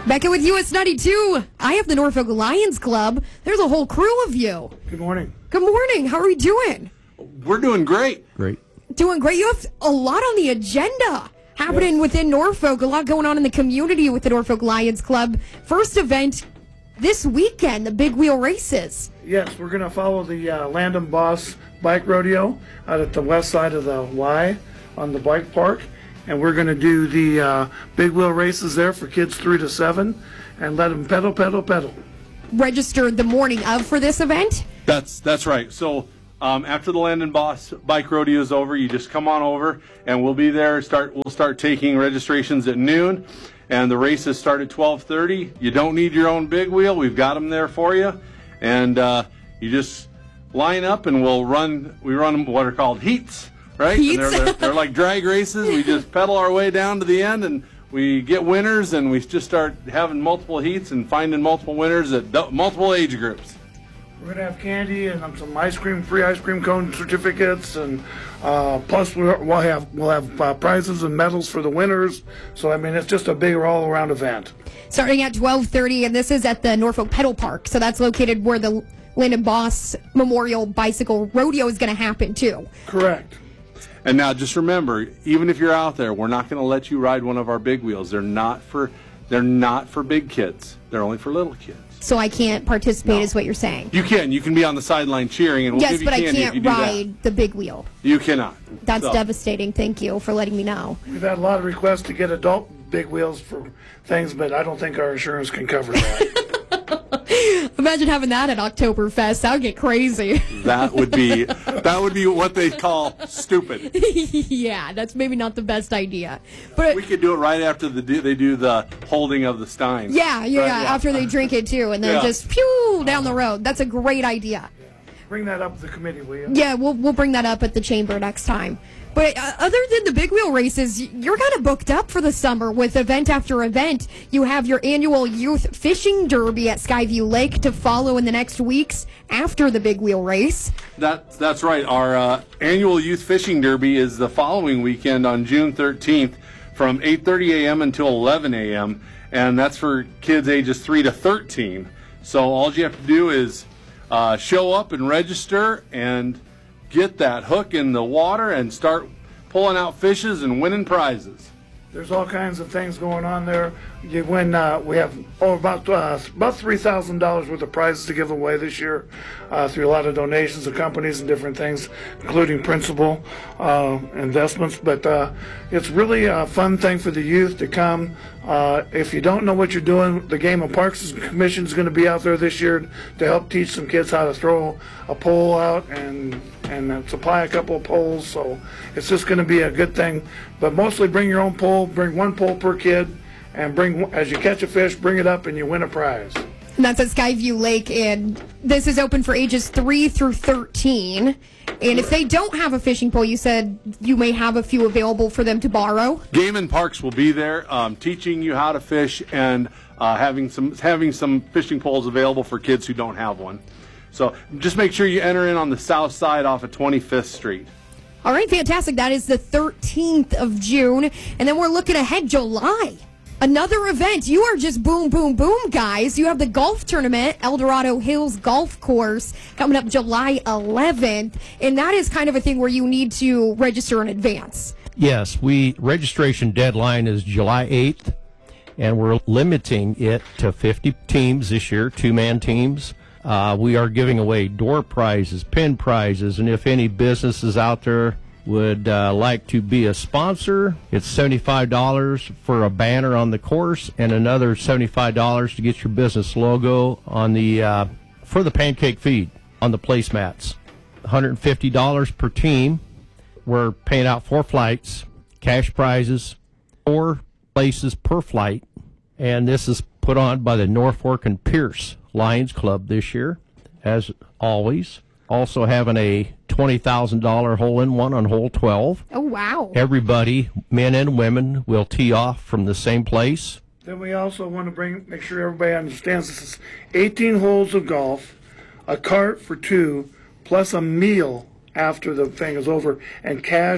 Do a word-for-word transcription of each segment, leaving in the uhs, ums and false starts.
Back in with U S ninety-two. I have the Norfolk Lions Club. There's a whole crew of you. Good morning. Good morning. How are we doing? We're doing great. Great. Doing great. You have a lot on the agenda happening yes. within Norfolk. A lot going on in the community with the Norfolk Lions Club. First event this weekend, the Big Wheel Races. Yes, we're going to follow the uh, Landon Boss Bike Rodeo out at the west side of the Y on the bike park. And we're going to do the uh, Big Wheel Races there for kids three to seven and let them pedal, pedal, pedal. Registered the morning of for this event? That's that's right. So um, after the Landon Boss Bike Rodeo is over, you just come on over, and we'll be there. Start. We'll start taking registrations at noon, and the races start at twelve thirty. You don't need your own big wheel. We've got them there for you, and uh, you just line up, and we'll run. We run what are called heats, right? Heats. And they're, they're, they're like drag races. We just pedal our way down to the end, and we get winners, and we just start having multiple heats and finding multiple winners at d- multiple age groups. We're going to have candy and um, some ice cream, free ice cream cone certificates, and uh, plus we'll we'll have we'll have uh, prizes and medals for the winners. So I mean, it's just a big all-around event. Starting at twelve thirty, and this is at the Norfolk Pedal Park. So that's located where the Landon Boss Memorial Bicycle Rodeo is going to happen too. Correct. And now just remember, even if you're out there, we're not going to let you ride one of our big wheels. They're not for they're not for big kids. They're only for little kids. So I can't participate, No. is what you're saying? You can. You can be on the sideline cheering, and we'll yes, give you but I candy if you can't do ride that. the big wheel. You cannot. That's So, devastating. Thank you for letting me know. We've had a lot of requests to get adult big wheels for things, but I don't think our insurance can cover that. Imagine having that at Oktoberfest. That would get crazy. That would be that would be what they call stupid. Yeah, that's maybe not the best idea. But We could do it right after the they do the holding of the stein. yeah, yeah, Right, yeah, after they drink it too, and then Yeah. just pew down the road. That's a great idea. Bring that up to the committee, will you? Yeah, we'll we'll bring that up at the chamber next time. But uh, other than the big wheel races, you're kind of booked up for the summer with event after event. You have your annual youth fishing derby at Skyview Lake to follow in the next weeks after the big wheel race. That, that's right. Our uh, annual Youth Fishing Derby is the following weekend on June thirteenth from eight thirty a.m. until eleven a.m., and that's for kids ages three to thirteen. So all you have to do is uh, show up and register and get that hook in the water and start pulling out fishes and winning prizes. There's all kinds of things going on there. You win. Uh, we have oh, about uh, about three thousand dollars worth of prizes to give away this year uh, through a lot of donations of companies and different things, including principal uh, investments. But uh, it's really a fun thing for the youth to come. Uh, if you don't know what you're doing, the Game of Parks Commission is going to be out there this year to help teach some kids how to throw a pole out and and uh, supply a couple of poles. So it's just going to be a good thing. But mostly bring your own pole, bring one pole per kid, and bring as you catch a fish, bring it up and you win a prize. And that's at Skyview Lake, and this is open for ages three through thirteen. And if they don't have a fishing pole, you said you may have a few available for them to borrow. Game and Parks will be there, um, teaching you how to fish and uh, having some having some fishing poles available for kids who don't have one. So just make sure you enter in on the south side off of twenty-fifth Street. All right, fantastic. That is the thirteenth of June. And then we're looking ahead, July. Another event. You are just boom, boom, boom, guys. You have the golf tournament, El Dorado Hills Golf Course, coming up July eleventh. And that is kind of a thing where you need to register in advance. Yes, we registration deadline is July eighth, and we're limiting it to fifty teams this year, two-man teams. Uh, we are giving away door prizes, pin prizes, and if any businesses out there would uh, like to be a sponsor, it's seventy-five dollars for a banner on the course and another seventy-five dollars to get your business logo on the uh, for the pancake feed on the placemats. one hundred fifty dollars per team. We're paying out four flights, cash prizes, four places per flight, and this is put on by the Norfolk and Pierce Lions Club this year, as always. Also having a twenty thousand dollars hole-in-one on hole twelve. Oh, wow. Everybody, men and women, will tee off from the same place. Then we also want to bring, make sure everybody understands this is eighteen holes of golf, a cart for two, plus a meal after the thing is over, and cash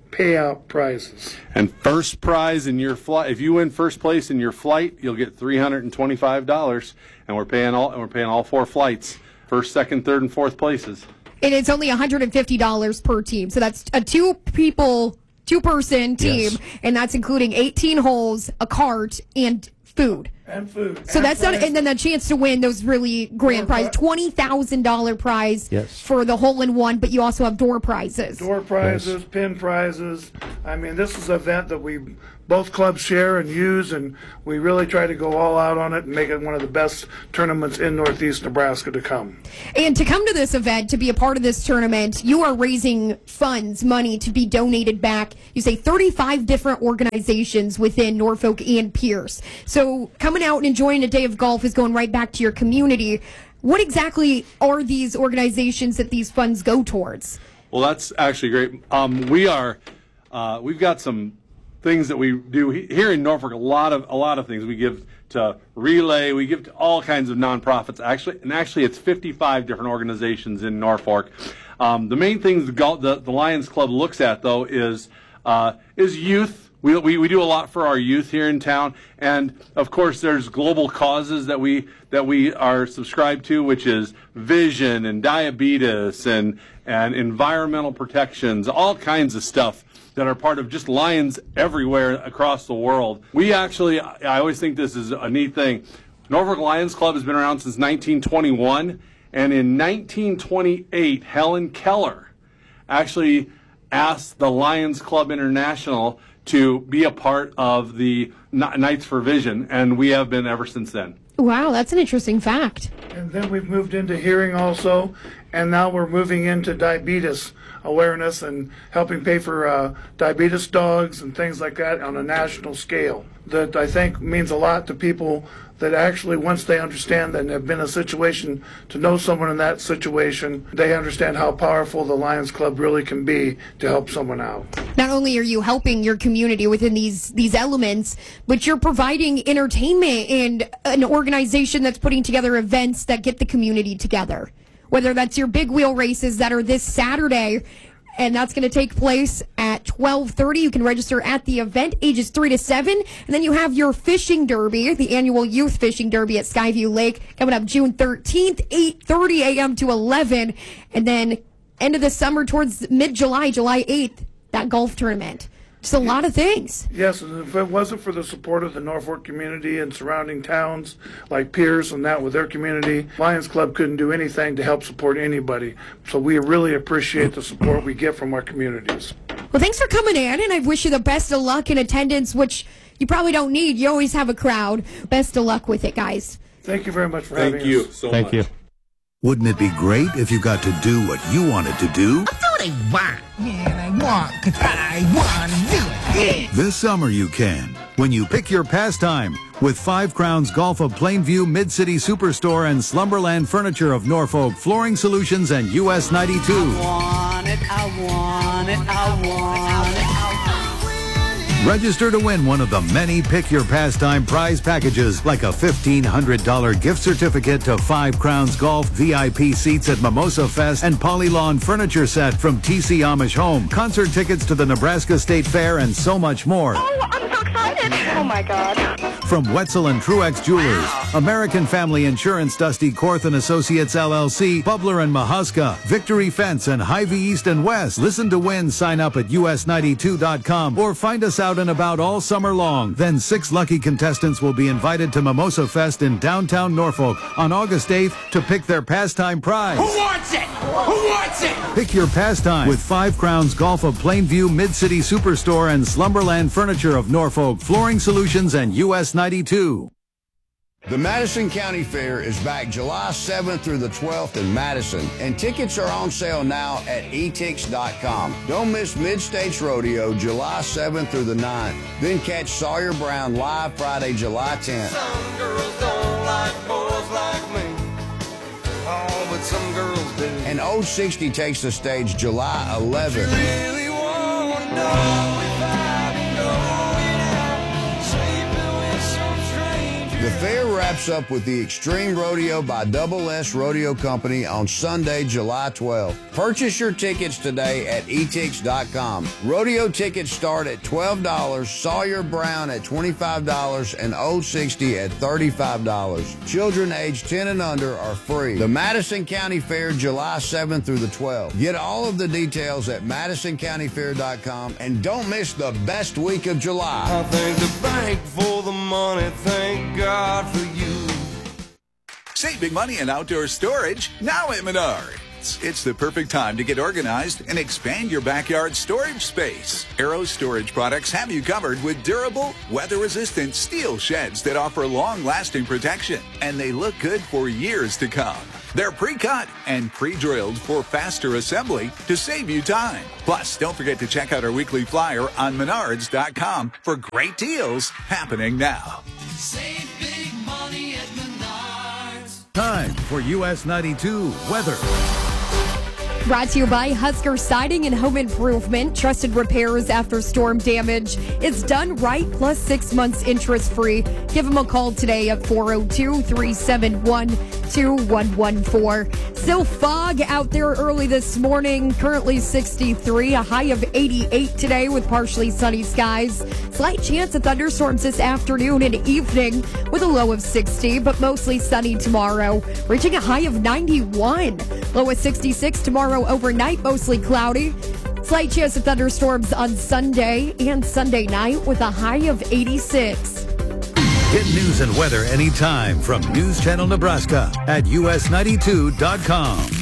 payout prizes. And first prize in your flight, if you win first place in your flight, you'll get three hundred twenty-five dollars, and we're paying all and we're paying all four flights, first, second, third, and fourth places. And it's only one hundred fifty dollars per team, so that's a two people, two person team, Yes. and that's including eighteen holes, a cart, and food. And food. So and that's not, prize. and then a chance to win those really grand Door prize, pri- twenty thousand dollar prize Yes. for the hole in one, but you also have door prizes. Door prizes, pin prizes. I mean, this is an event that we both clubs share and use, and we really try to go all out on it and make it one of the best tournaments in Northeast Nebraska to come. And to come to this event, to be a part of this tournament, you are raising funds, money to be donated back. You say thirty-five different organizations within Norfolk and Pierce. So coming out and enjoying a day of golf is going right back to your community. What exactly are these organizations that these funds go towards? Well, that's actually great. Um, we are, uh, we've got some things that we do he- here in Norfolk. A lot of a lot of things we give to Relay. We give to all kinds of nonprofits. Actually, and actually, it's fifty-five different organizations in Norfolk. Um, the main things the, Gol- the the Lions Club looks at though is uh, is youth. We, we we do a lot for our youth here in town, and of course, there's global causes that we that we are subscribed to, which is vision and diabetes and and environmental protections, all kinds of stuff that are part of just Lions everywhere across the world. We actually, I always think this is a neat thing. Norfolk Lions Club has been around since nineteen twenty-one, and in nineteen twenty-eight, Helen Keller actually asked the Lions Club International to be a part of the Knights for Vision, and we have been ever since then. Wow, that's an interesting fact. And then we've moved into hearing also, and now we're moving into diabetes awareness and helping pay for uh, diabetes dogs and things like that on a national scale. That I think means a lot to people that actually, once they understand that and have been in a situation, to know someone in that situation, they understand how powerful the Lions Club really can be to help someone out. Not only are you helping your community within these these elements, but you're providing entertainment and an organization that's putting together events that get the community together. Whether that's your big wheel races that are this Saturday, and that's going to take place at twelve thirty. You can register at the event, ages three to seven. And then you have your fishing derby, the annual youth fishing derby at Skyview Lake, coming up June thirteenth, eight thirty a.m. to eleven. And then end of the summer towards mid-July, July eighth, that golf tournament. Just a lot of things. Yes, and if it wasn't for the support of the Norfolk community and surrounding towns like Pierce and that with their community, Lions Club couldn't do anything to help support anybody. So we really appreciate the support we get from our communities. Well, thanks for coming in, and I wish you the best of luck in attendance, which you probably don't need. You always have a crowd. Best of luck with it, guys. Thank you very much for Thank having you us. so Thank much. you. Wouldn't it be great if you got to do what you wanted to do? That's what I want. And I want because I want to do it. This summer you can, when you pick your pastime with Five Crowns Golf of Plainview Mid-City Superstore and Slumberland Furniture of Norfolk, Flooring Solutions, and U S ninety-two. want it, I want it, I want it, I want it. Register to win one of the many Pick Your Pastime prize packages, like a fifteen hundred dollars gift certificate to Five Crowns Golf, V I P seats at Mimosa Fest, and Polylawn furniture set from T C Amish Home, concert tickets to the Nebraska State Fair, and so much more. Oh, I'm so excited. Oh, my God. From Wetzel and Truex Jewelers, American Family Insurance, Dusty Korth and Associates L L C, Bubler and Mahuska, Victory Fence, and Hy-Vee East and West. Listen to win. Sign up at U S ninety-two dot com or find us out and about all summer long. Then six lucky contestants will be invited to Mimosa Fest in downtown Norfolk on August eighth to pick their pastime prize. Who wants it? Who wants it? Pick your pastime with Five Crowns Golf of Plainview Mid-City Superstore and Slumberland Furniture of Norfolk, Flooring Solutions, and U S ninety-two. The Madison County Fair is back July seventh through the twelfth in Madison, and tickets are on sale now at e tix dot com. Don't miss Mid-States Rodeo July seventh through the ninth. Then catch Sawyer Brown live Friday, July tenth. Some girls don't like boys like me. Oh, but some girls do. And Old sixty takes the stage July eleventh. Really want to know if I've been going out, sleeping with some stranger. The fair wraps up with the Extreme Rodeo by Double S Rodeo Company on Sunday, July twelfth. Purchase your tickets today at e tix dot com. Rodeo tickets start at twelve dollars, Sawyer Brown at twenty-five dollars, and Old sixty at thirty-five dollars. Children aged ten and under are free. The Madison County Fair, July seventh through the twelfth. Get all of the details at madison county fair dot com and don't miss the best week of July. I thank the bank for the money, thank God for you. Save big money in outdoor storage now at Menards. It's the perfect time to get organized and expand your backyard storage space. Arrow Storage Products have you covered with durable, weather-resistant steel sheds that offer long-lasting protection, and they look good for years to come. They're pre-cut and pre-drilled for faster assembly to save you time. Plus, don't forget to check out our weekly flyer on menards dot com for great deals happening now. Save big money at Menards. Time for U S ninety-two weather. Brought to you by Husker Siding and Home Improvement. Trusted repairs after storm damage. It's done right, plus six months interest free. Give them a call today at four oh two, three seven one, two one one four. Still fog out there early this morning. Currently sixty-three, a high of eighty-eight today with partially sunny skies. Slight chance of thunderstorms this afternoon and evening with a low of sixty, but mostly sunny tomorrow, reaching a high of ninety-one. Low of sixty-six tomorrow overnight, mostly cloudy. Slight chance of thunderstorms on Sunday and Sunday night with a high of eighty-six. Get news and weather anytime from News Channel Nebraska at U S ninety-two dot com.